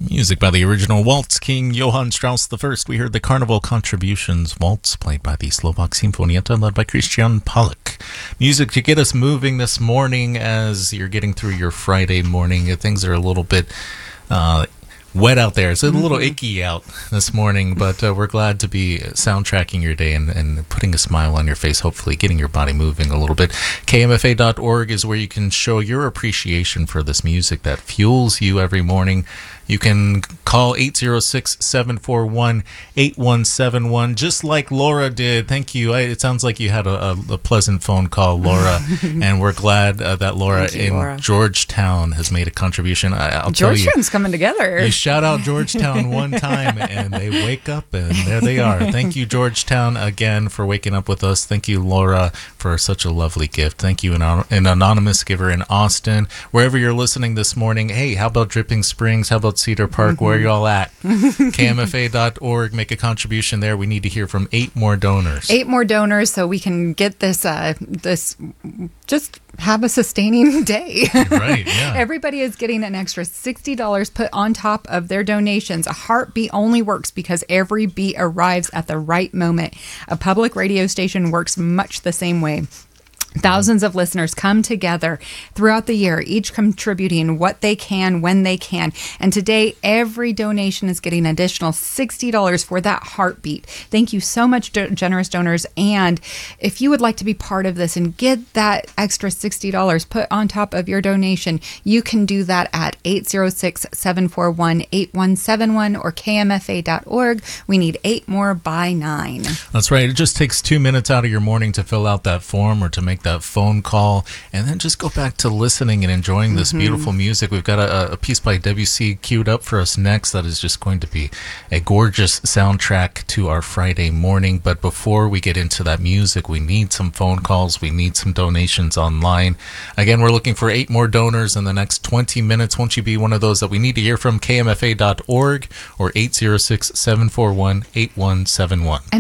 Music by the original Waltz King Johann Strauss I. We heard the Carnival Contributions Waltz, played by the Slovak Sinfonietta, led by Christian Pollock. Music to get us moving this morning as you're getting through your Friday morning. Things are a little bit wet out there. It's a little icky out this morning, but we're glad to be soundtracking your day and putting a smile on your face, hopefully getting your body moving a little bit. KMFA.org is where you can show your appreciation for this music that fuels you every morning. You can call 806-741-8171, just like Laura did. Thank you. It sounds like you had a pleasant phone call, Laura, and we're glad that Laura Laura. Georgetown has made a contribution. I'll tell you, Georgetown's coming together. You shout out Georgetown one time, and they wake up, and there they are. Thank you, Georgetown, again, for waking up with us. Thank you, Laura, for such a lovely gift. Thank you, an anonymous giver in Austin. Wherever you're listening this morning, hey, how about Dripping Springs? How about Cedar Park? Where are y'all at? KMFA.org. Make a contribution there. We need to hear from 8 more donors. 8 more donors so we can get this just have a sustaining day. Right, yeah. Everybody is getting an extra $60 put on top of their donations. A heartbeat only works because every beat arrives at the right moment. A public radio station works much the same way. Thousands of listeners come together throughout the year, each contributing what they can when they can. And today, every donation is getting an additional $60 for that heartbeat. Thank you so much, generous donors. And if you would like to be part of this and get that extra $60 put on top of your donation, you can do that at 806-741-8171 or kmfa.org. We need 8 more by 9. That's right. It just takes 2 minutes out of your morning to fill out that form or to make that phone call, and then just go back to listening and enjoying this beautiful music. We've got a piece by Debussy queued up for us next that is just going to be a gorgeous soundtrack to our Friday morning. But before we get into that music, we need some phone calls. We need some donations online. Again, we're looking for 8 more donors in the next 20 minutes. Won't you be one of those that we need to hear from? KMFA.org or 806-741-8171.